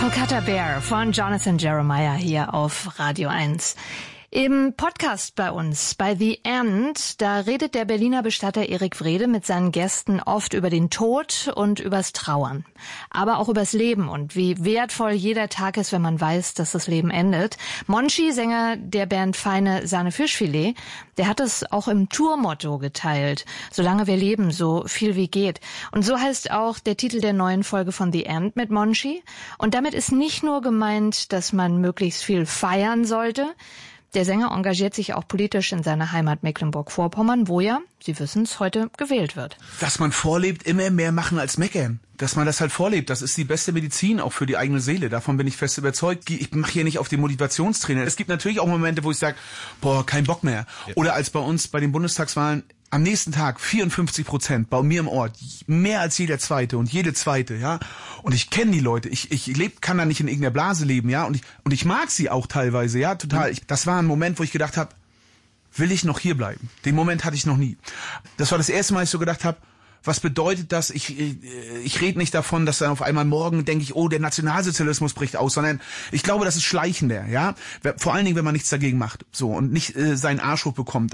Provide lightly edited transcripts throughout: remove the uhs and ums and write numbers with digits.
Cutter Bear von Jonathan Jeremiah hier auf Radio 1. Im Podcast bei uns, bei The End, da redet der Berliner Bestatter Erik Wrede mit seinen Gästen oft über den Tod und übers Trauern. Aber auch übers Leben und wie wertvoll jeder Tag ist, wenn man weiß, dass das Leben endet. Monchi, Sänger der Band Feine Sahne Fischfilet, der hat es auch im Tourmotto geteilt. Solange wir leben, so viel wie geht. Und so heißt auch der Titel der neuen Folge von The End mit Monchi. Und damit ist nicht nur gemeint, dass man möglichst viel feiern sollte. Der Sänger engagiert sich auch politisch in seiner Heimat Mecklenburg-Vorpommern, wo ja, Sie wissen es, heute gewählt wird. Dass man vorlebt, immer mehr machen als meckern. Dass man das halt vorlebt, das ist die beste Medizin auch für die eigene Seele. Davon bin ich fest überzeugt. Ich mache hier nicht auf den Motivationstrainer. Es gibt natürlich auch Momente, wo ich sage, kein Bock mehr. Ja. Oder als bei uns bei den Bundestagswahlen am nächsten Tag 54% bei mir im Ort, mehr als jeder Zweite und jede Zweite, ja. Und ich kenne die Leute, kann da nicht in irgendeiner Blase leben, ja. Und ich mag sie auch teilweise, ja, total. Das war ein Moment, wo ich gedacht habe, will ich noch hier bleiben? Den Moment hatte ich noch nie. Das war das erste Mal, dass ich so gedacht habe, was bedeutet das? Ich rede nicht davon, dass dann auf einmal morgen denke ich, der Nationalsozialismus bricht aus, sondern ich glaube, das ist schleichender, ja. Vor allen Dingen, wenn man nichts dagegen macht, so und nicht seinen Arsch hochbekommt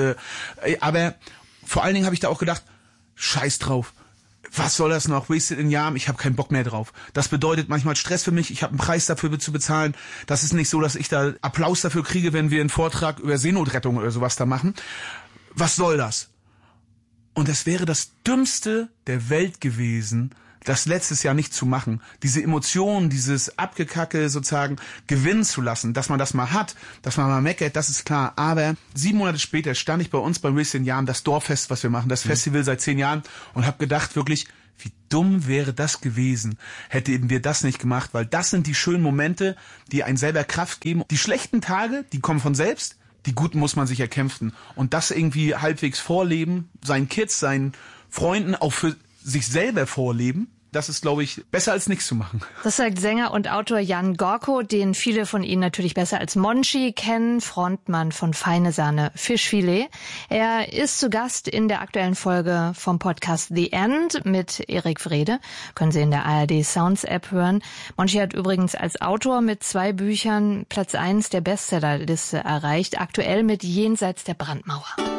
aber vor allen Dingen habe ich da auch gedacht, scheiß drauf. Was soll das noch? Wasted in Jahren, ich habe keinen Bock mehr drauf. Das bedeutet manchmal Stress für mich, ich habe einen Preis dafür zu bezahlen. Das ist nicht so, dass ich da Applaus dafür kriege, wenn wir einen Vortrag über Seenotrettung oder sowas da machen. Was soll das? Und es wäre das Dümmste der Welt gewesen, das letztes Jahr nicht zu machen. Diese Emotionen, dieses Abgekacke sozusagen gewinnen zu lassen, dass man das mal hat, dass man mal meckert, das ist klar. Aber 7 Monate später stand ich bei uns bei Wasted in Jahren, das Dorffest, was wir machen, das Festival seit 10 Jahren und habe gedacht wirklich, wie dumm wäre das gewesen, hätten wir das nicht gemacht, weil das sind die schönen Momente, die einen selber Kraft geben. Die schlechten Tage, die kommen von selbst. Die guten muss man sich erkämpfen. Und das irgendwie halbwegs vorleben, seinen Kids, seinen Freunden, auch für sich selber vorleben, das ist, glaube ich, besser als nichts zu machen. Das sagt Sänger und Autor Jan Gorko, den viele von Ihnen natürlich besser als Monchi kennen, Frontmann von Feine Sahne Fischfilet. Er ist zu Gast in der aktuellen Folge vom Podcast The End mit Erik Wrede. Können Sie in der ARD Sounds App hören. Monchi hat übrigens als Autor mit 2 Büchern Platz 1 der Bestsellerliste erreicht, aktuell mit Jenseits der Brandmauer.